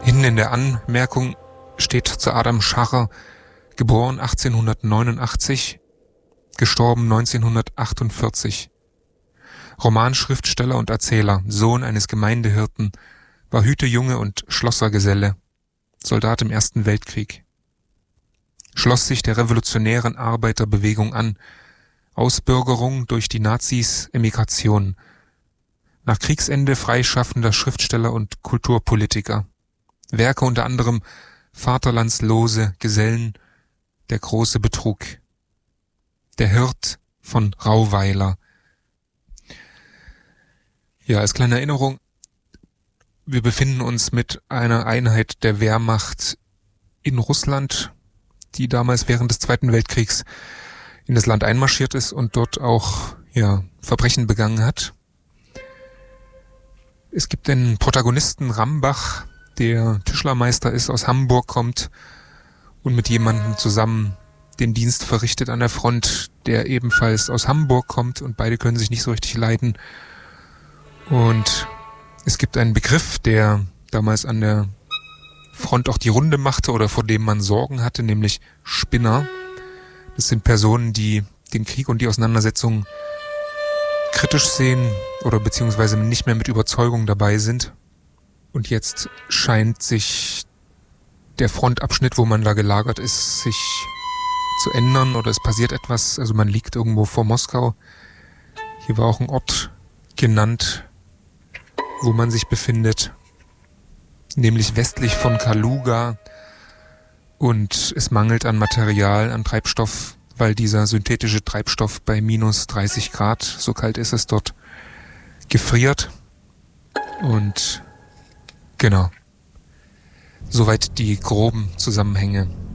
Hinten in der Anmerkung steht zu Adam Scharrer, geboren 1889, gestorben 1948. Romanschriftsteller und Erzähler, Sohn eines Gemeindehirten, war Hütejunge und Schlossergeselle, Soldat im Ersten Weltkrieg. Schloss sich der revolutionären Arbeiterbewegung an, Ausbürgerung durch die Nazis, Emigration. Nach Kriegsende freischaffender Schriftsteller und Kulturpolitiker. Werke unter anderem Vaterlandslose Gesellen, Der große Betrug. Der Hirt von Rauweiler. Ja, als kleine Erinnerung, wir befinden uns mit einer Einheit der Wehrmacht in Russland, die damals während des Zweiten Weltkriegs in das Land einmarschiert ist und dort auch Verbrechen begangen hat. Es gibt den Protagonisten Rambach, der Tischlermeister ist, aus Hamburg kommt und mit jemandem zusammen den Dienst verrichtet an der Front, der ebenfalls aus Hamburg kommt, und beide können sich nicht so richtig leiden. Und es gibt einen Begriff, der damals an der Front auch die Runde machte oder vor dem man Sorgen hatte, nämlich Spinner. Das sind Personen, die den Krieg und die Auseinandersetzung kritisch sehen oder beziehungsweise nicht mehr mit Überzeugung dabei sind. Und jetzt scheint sich der Frontabschnitt, wo man da gelagert ist, sich zu ändern oder es passiert etwas. Also man liegt irgendwo vor Moskau. Hier war auch ein Ort genannt, wo man sich befindet, nämlich westlich von Kaluga, und es mangelt an Material, an Treibstoff, weil dieser synthetische Treibstoff bei minus 30 Grad, so kalt ist es dort, gefriert. Und genau, soweit die groben Zusammenhänge.